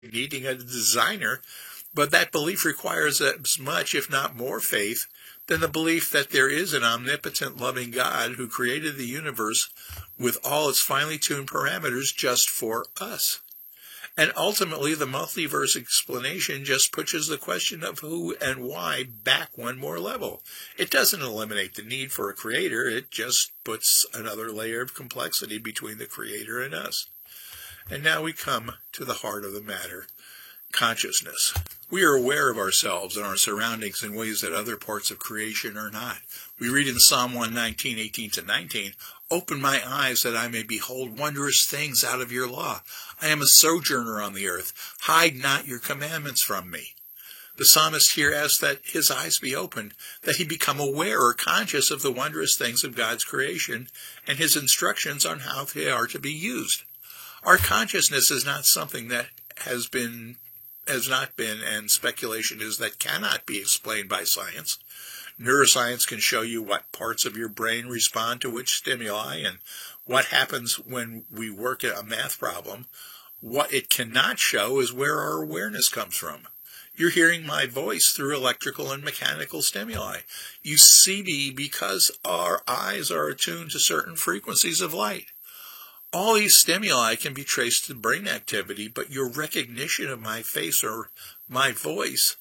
needing a designer, but that belief requires as much, if not more, faith than the belief that there is an omnipotent, loving God who created the universe with all its finely tuned parameters just for us. And ultimately, the multiverse explanation just pushes the question of who and why back one more level. It doesn't eliminate the need for a creator. It just puts another layer of complexity between the creator and us. And now we come to the heart of the matter, consciousness. We are aware of ourselves and our surroundings in ways that other parts of creation are not. We read in Psalm 119, 18-19, "Open my eyes that I may behold wondrous things out of your law. I am a sojourner on the earth. Hide not your commandments from me." The psalmist here asks that his eyes be opened, that he become aware or conscious of the wondrous things of God's creation and his instructions on how they are to be used. Our consciousness is not something that has not been, and speculation is that cannot be explained by science. Neuroscience can show you what parts of your brain respond to which stimuli and what happens when we work at a math problem. What it cannot show is where our awareness comes from. You're hearing my voice through electrical and mechanical stimuli. You see me because our eyes are attuned to certain frequencies of light. All these stimuli can be traced to brain activity, but your recognition of my face or my voice,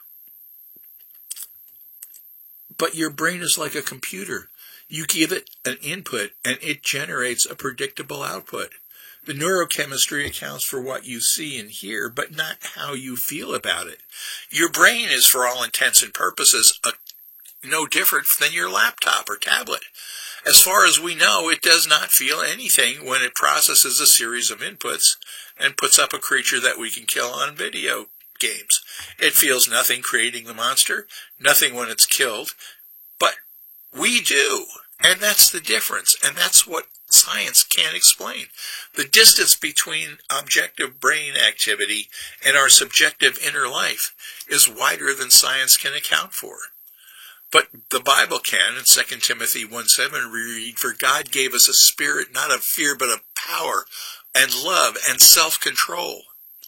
but your brain is like a computer. You give it an input and it generates a predictable output. The neurochemistry accounts for what you see and hear, but not how you feel about it. Your brain is, for all intents and purposes, no different than your laptop or tablet. As far as we know, it does not feel anything when it processes a series of inputs and puts up a creature that we can kill on video games. It feels nothing creating the monster, nothing when it's killed, but we do. And that's the difference, and that's what science can't explain. The distance between objective brain activity and our subjective inner life is wider than science can account for. But the Bible can. In 2 Timothy 1:7 we read, "For God gave us a spirit not of fear but of power and love and self-control."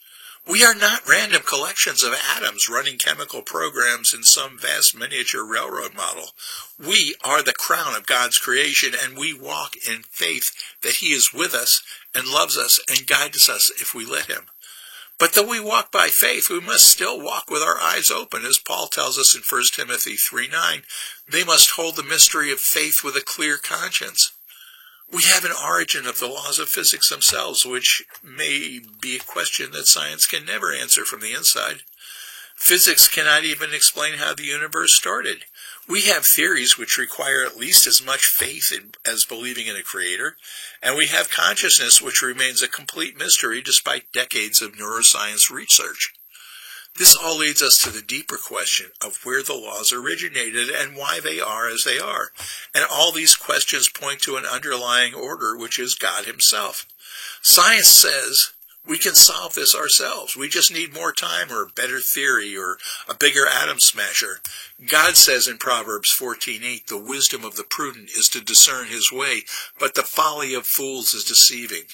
We are not random collections of atoms running chemical programs in some vast miniature railroad model. We are the crown of God's creation, and we walk in faith that He is with us and loves us and guides us if we let Him. But though we walk by faith, we must still walk with our eyes open. As Paul tells us in 1 Timothy 3:9, they must hold the mystery of faith with a clear conscience. We have an origin of the laws of physics themselves, which may be a question that science can never answer from the inside. Physics cannot even explain how the universe started. We have theories which require at least as much faith as believing in a creator, and we have consciousness which remains a complete mystery despite decades of neuroscience research. This all leads us to the deeper question of where the laws originated and why they are as they are. And all these questions point to an underlying order, which is God Himself. Science says we can solve this ourselves. We just need more time or better theory or a bigger atom smasher. God says in Proverbs 14:8, "The wisdom of the prudent is to discern his way, but the folly of fools is deceiving."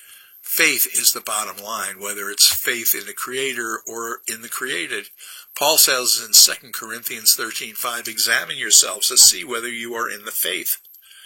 Faith is the bottom line, whether it's faith in the Creator or in the created. Paul says in 2 Corinthians 13:5, "Examine yourselves to see whether you are in the faith.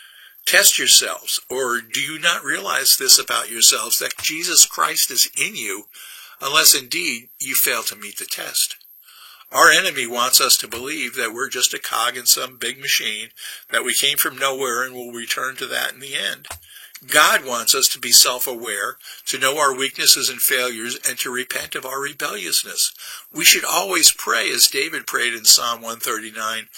Test yourselves, or do you not realize this about yourselves, that Jesus Christ is in you, unless indeed you fail to meet the test?" Our enemy wants us to believe that we're just a cog in some big machine, that we came from nowhere and will return to that in the end. God wants us to be self-aware, to know our weaknesses and failures, and to repent of our rebelliousness. We should always pray as David prayed in Psalm 139,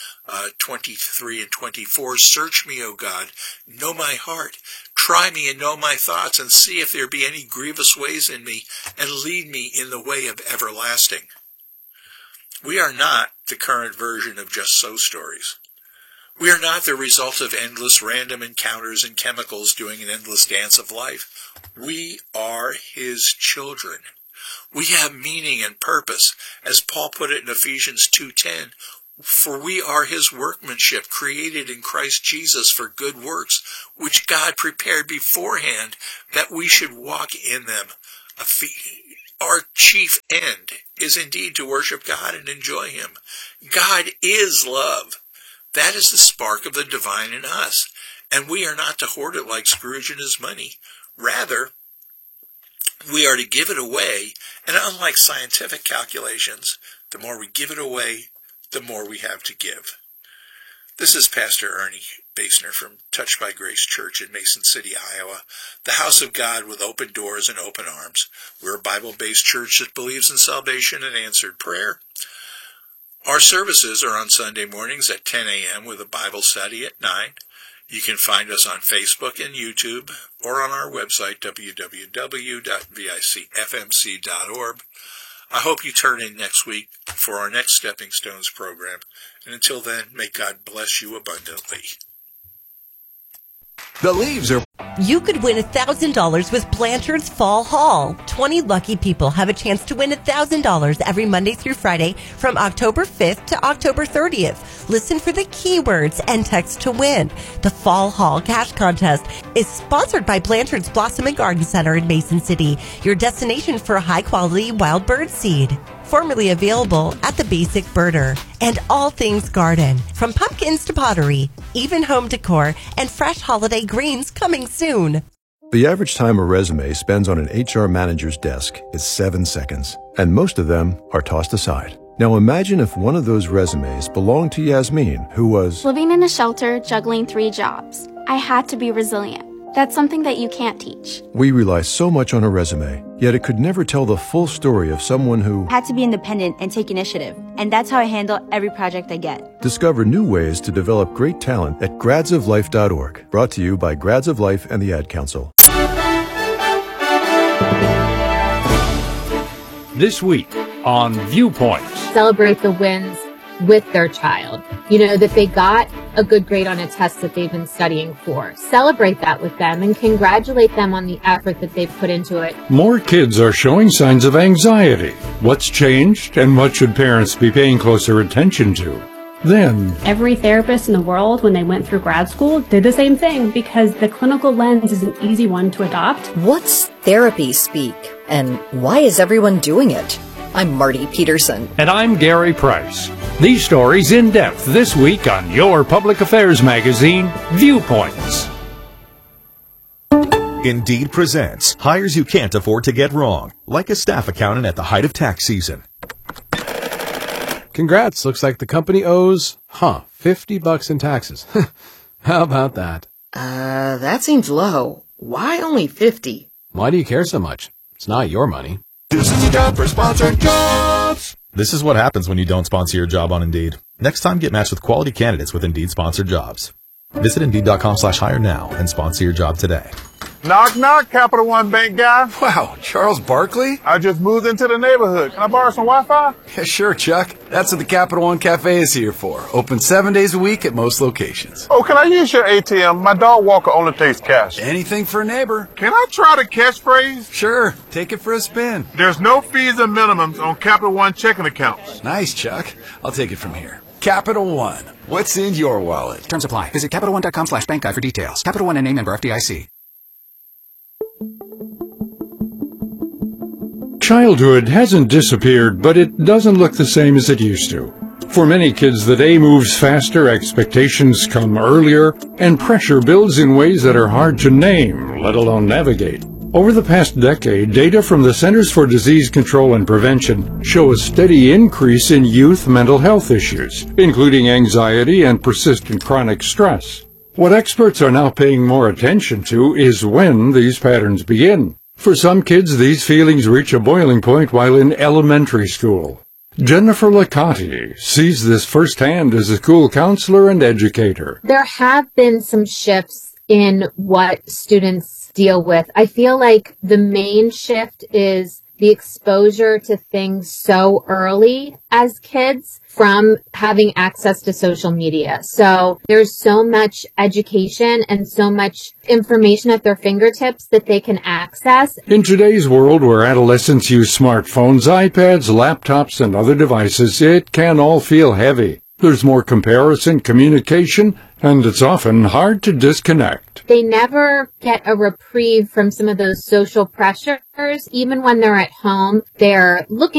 23 and 24, "Search me, O God, know my heart. Try me and know my thoughts, and see if there be any grievous ways in me, and lead me in the way of everlasting." We are not the current version of Just So stories. We are not the result of endless random encounters and chemicals doing an endless dance of life. We are His children. We have meaning and purpose, as Paul put it in Ephesians 2:10, "For we are His workmanship, created in Christ Jesus for good works, which God prepared beforehand that we should walk in them." our chief end is indeed to worship God and enjoy Him. God is love. That is the spark of the divine in us, and we are not to hoard it like Scrooge and his money. Rather, we are to give it away, and unlike scientific calculations, the more we give it away, the more we have to give. This is Pastor Ernie Basner from Touched by Grace Church in Mason City, Iowa, the house of God with open doors and open arms. We're a Bible-based church that believes in salvation and answered prayer. Our services are on Sunday mornings at 10 a.m. with a Bible study at 9. You can find us on Facebook and YouTube or on our website, www.vicfmc.org. I hope you turn in next week for our next Stepping Stones program. And until then, may God bless you abundantly. The leaves are... You could win $1,000 with Blanchard's Fall Haul. 20 lucky people have a chance to win $1,000 every Monday through Friday from October 5th to October 30th. Listen for the keywords and text to win. The Fall Haul Cash Contest is sponsored by Blanchard's Blossom and Garden Center in Mason City, your destination for high-quality wild bird seed. Formerly available at the Basic Birder. And all things garden, from pumpkins to pottery, even home decor, and fresh holiday greens coming soon. The average time a resume spends on an HR manager's desk is 7 seconds, and most of them are tossed aside. Now imagine if one of those resumes belonged to Yasmin, who was living in a shelter, juggling 3 jobs. I had to be resilient. That's something that you can't teach. We rely so much on a resume, yet it could never tell the full story of someone who had to be independent and take initiative. And that's how I handle every project I get. Discover new ways to develop great talent at gradsoflife.org. Brought to you by Grads of Life and the Ad Council. This week on Viewpoints. Celebrate the wins with their child. You know, that they got a good grade on a test that they've been studying for. Celebrate that with them and congratulate them on the effort that they've put into it. More kids are showing signs of anxiety. What's changed and what should parents be paying closer attention to? Then, every therapist in the world, when they went through grad school, did the same thing because the clinical lens is an easy one to adopt. What's therapy speak, and why is everyone doing it? I'm Marty Peterson. And I'm Gary Price. These stories in depth this week on your public affairs magazine, Viewpoints. Indeed presents hires you can't afford to get wrong, like a staff accountant at the height of tax season. Congrats, looks like the company owes, $50 in taxes. How about that? That seems low. Why only 50? Why do you care so much? It's not your money. This is a job for sponsored jobs. This is what happens when you don't sponsor your job on Indeed. Next time, get matched with quality candidates with Indeed sponsored jobs. Visit Indeed.com/hire now and sponsor your job today. Knock, knock, Capital One Bank guy. Wow, Charles Barkley? I just moved into the neighborhood. Can I borrow some Wi-Fi? Yeah, sure, Chuck. That's what the Capital One Cafe is here for. Open 7 days a week at most locations. Oh, can I use your ATM? My dog walker only takes cash. Anything for a neighbor. Can I try the catchphrase? Sure, take it for a spin. There's no fees and minimums on Capital One checking accounts. Nice, Chuck. I'll take it from here. Capital One. What's in your wallet? Terms apply. Visit CapitalOne.com/bank guide for details. Capital One NA, member FDIC. Childhood hasn't disappeared, but it doesn't look the same as it used to. For many kids, the day moves faster, expectations come earlier, and pressure builds in ways that are hard to name, let alone navigate. Over the past decade, data from the Centers for Disease Control and Prevention show a steady increase in youth mental health issues, including anxiety and persistent chronic stress. What experts are now paying more attention to is when these patterns begin. For some kids, these feelings reach a boiling point while in elementary school. Jennifer Licati sees this firsthand as a school counselor and educator. There have been some shifts in what students deal with. I feel like the main shift is the exposure to things so early as kids from having access to social media. So there's so much education and so much information at their fingertips that they can access. In today's world where adolescents use smartphones, iPads, laptops, and other devices, it can all feel heavy. There's more comparison, communication, and it's often hard to disconnect. They never get a reprieve from some of those social pressures. Even when they're at home, they're looking